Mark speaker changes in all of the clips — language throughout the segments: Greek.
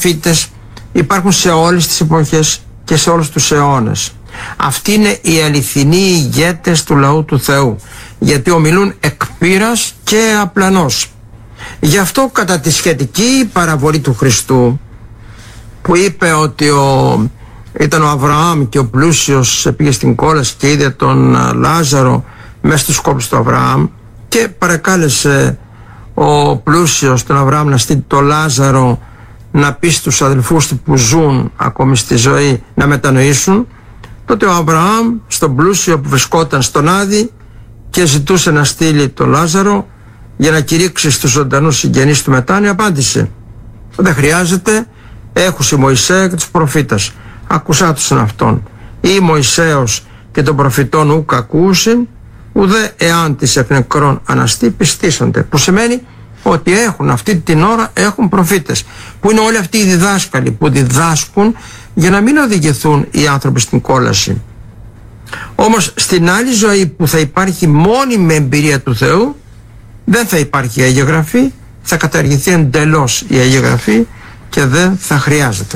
Speaker 1: προφήτες υπάρχουν σε όλες τις εποχές και σε όλους τους αιώνες. Αυτοί είναι οι αληθινοί ηγέτες του λαού του Θεού, γιατί ομιλούν εκ πείρας και απλανώς. Γι' αυτό κατά τη σχετική παραβολή του Χριστού, που είπε ότι ήταν ο Αβραάμ και ο πλούσιος πήγε στην κόλαση και είδε τον Λάζαρο μέσα στους κόπους του Αβραάμ και παρακάλεσε ο πλούσιος τον Αβραάμ να στείλει τον Λάζαρο να πει στους αδελφούς του που ζουν ακόμη στη ζωή να μετανοήσουν, τότε ο Αβραάμ στον πλούσιο που βρισκόταν στον Άδη και ζητούσε να στείλει τον Λάζαρο για να κηρύξει στους ζωντανούς συγγενείς του μετάνοια, απάντησε: δεν χρειάζεται, έχουσι Μωυσέα και τους προφήτας, ακούσά τους αυτόν. Ή Μωυσέος και των προφητών ουκ ακούσιν, ουδέ εάν της εκ νεκρών αναστεί πιστήσονται. Που σημαίνει ότι έχουν αυτή την ώρα έχουν προφήτες, που είναι όλοι αυτοί οι διδάσκαλοι που διδάσκουν για να μην οδηγηθούν οι άνθρωποι στην κόλαση. Όμως στην άλλη ζωή που θα υπάρχει μόνιμη εμπειρία του Θεού, δεν θα υπάρχει Αγία Γραφή, θα καταργηθεί εντελώς η Αγία Γραφή και δεν θα χρειάζεται.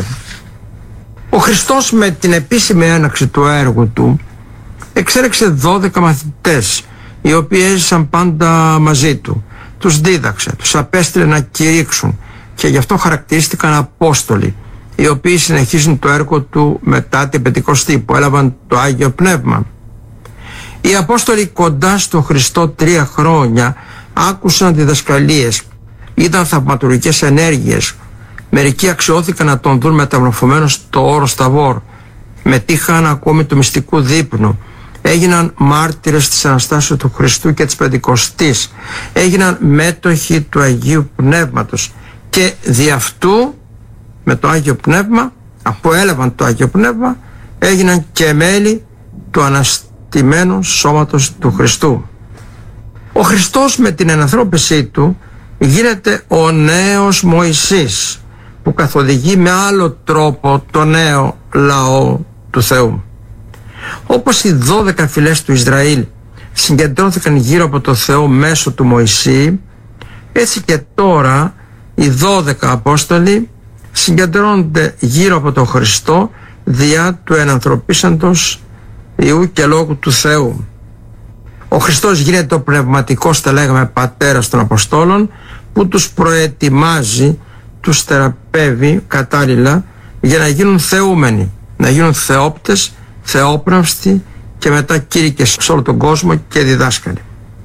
Speaker 1: Ο Χριστός με την επίσημη έναρξη του έργου του εξέρεξε 12 μαθητές, οι οποίοι έζησαν πάντα μαζί του. Τους δίδαξε, τους απέστειλε να κηρύξουν και γι' αυτό χαρακτηρίστηκαν Απόστολοι, οι οποίοι συνεχίζουν το έργο του μετά την Πεντηκοστή που έλαβαν το Άγιο Πνεύμα. Οι Απόστολοι κοντά στο Χριστό 3 χρόνια άκουσαν διδασκαλίες, είδαν θαυματουργικές ενέργειες. Μερικοί αξιώθηκαν να τον δουν μεταμορφωμένο στο όρος Ταβόρ, μετήχαν ακόμη του μυστικού δείπνου, έγιναν μάρτυρες της Αναστάσεως του Χριστού και της Πεντηκοστής, έγιναν μέτοχοι του Αγίου Πνεύματος και δι' αυτού με το Άγιο Πνεύμα, αφού έλαβαν το Άγιο Πνεύμα, έγιναν και μέλη του αναστημένου σώματος του Χριστού. Ο Χριστός με την ενανθρώπισή του γίνεται ο νέος Μωυσής, που καθοδηγεί με άλλο τρόπο το νέο λαό του Θεού. Όπως οι 12 φυλές του Ισραήλ συγκεντρώθηκαν γύρω από το Θεό μέσω του Μωυσή, έτσι και τώρα οι 12 Απόστολοι συγκεντρώνονται γύρω από τον Χριστό διά του ενανθρωπίσαντος Υιού και Λόγου του Θεού. Ο Χριστός γίνεται ο πνευματικός, θα λέγαμε, πατέρας των Αποστόλων, που τους προετοιμάζει, τους θεραπεύει κατάλληλα για να γίνουν θεούμενοι, να γίνουν θεόπτες, θεόπνευστοι και μετά κήρυκες σε όλο τον κόσμο και διδάσκαλοι.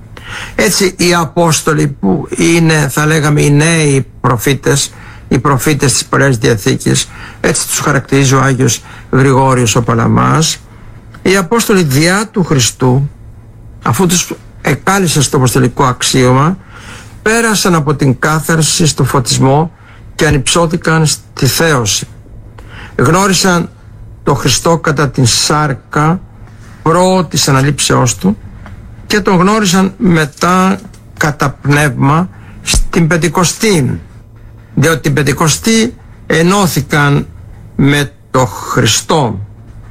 Speaker 1: Έτσι οι Απόστολοι, που είναι, θα λέγαμε, οι νέοι προφήτες, οι προφήτες της Παλαιάς Διαθήκης, έτσι τους χαρακτηρίζει ο Άγιος Γρηγόριος ο Παλαμάς, οι Απόστολοι διά του Χριστού, αφού τους εκάλεσε στο αποστολικό αξίωμα, πέρασαν από την κάθαρση στο φωτισμό και ανυψώθηκαν στη θέωση. Γνώρισαν τον Χριστό κατά την σάρκα προ της αναλήψεώς του και τον γνώρισαν μετά κατά πνεύμα στην Πεντηκοστή, διότι την Πεντηκοστή ενώθηκαν με το Χριστό.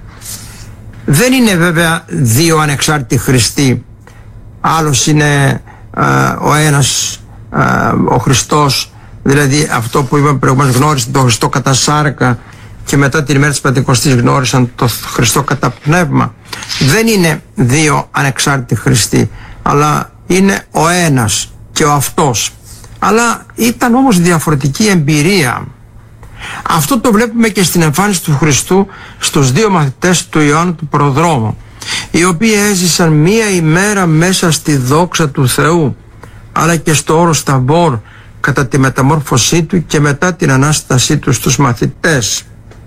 Speaker 1: Δεν είναι βέβαια δύο ανεξάρτητοι Χριστοί. Άλλος είναι ο ένας, ο Χριστός, δηλαδή αυτό που είπαμε προηγουμένως, γνώρισαν τον Χριστό κατά σάρκα και μετά την ημέρα της Πεντηκοστής γνώρισαν τον Χριστό κατά πνεύμα. Δεν είναι δύο ανεξάρτητοι Χριστοί, αλλά είναι ο ένας και ο αυτός. Αλλά ήταν όμως διαφορετική εμπειρία. Αυτό το βλέπουμε και στην εμφάνιση του Χριστού στους δύο μαθητές του Ιωάννου του Προδρόμου, οι οποίοι έζησαν μία ημέρα μέσα στη δόξα του Θεού, αλλά και στο όρος Ταβόρ κατά τη μεταμόρφωσή του και μετά την Ανάστασή του στους μαθητές.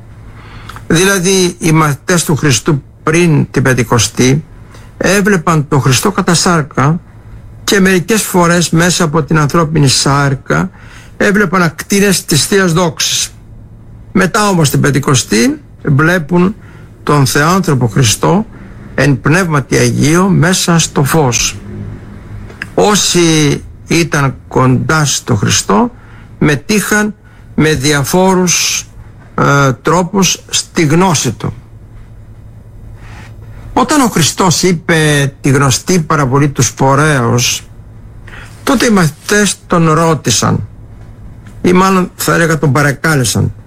Speaker 1: Δηλαδή οι μαθητές του Χριστού πριν την Πεντηκοστή έβλεπαν τον Χριστό κατά σάρκα και μερικές φορές μέσα από την ανθρώπινη σάρκα έβλεπαν ακτίνες της Θείας Δόξης. Μετά όμως την Πεντηκοστή βλέπουν τον Θεάνθρωπο Χριστό εν πνεύματι Αγίο μέσα στο φως. Όσοι ήταν κοντά στο Χριστό μετήχαν με διαφόρους τρόπους στη γνώση του. Όταν ο Χριστός είπε τη γνωστή παραβολή του Σπορέως, τότε οι μαθητές τον ρώτησαν, ή μάλλον θα έλεγα τον παρακάλεσαν,